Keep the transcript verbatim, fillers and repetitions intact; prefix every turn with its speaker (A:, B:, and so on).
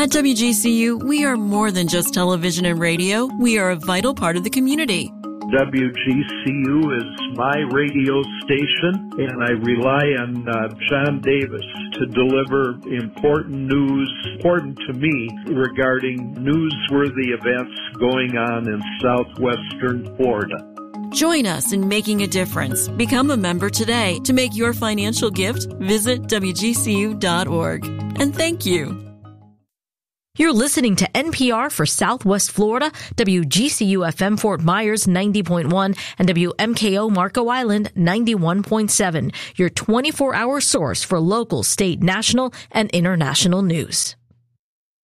A: At W G C U, we are more than just television and radio. We are a vital part of the community.
B: W G C U is my radio station, and I rely on uh, John Davis to deliver important news, important to me, regarding newsworthy events going on in southwestern Florida.
A: Join us in making a difference. Become a member today. To make your financial gift, visit W G C U dot org. And thank you.
C: You're listening to N P R for Southwest Florida, W G C U F M Fort Myers ninety point one and W M K O Marco Island ninety-one point seven, your twenty-four hour source for local, state, national, and international news.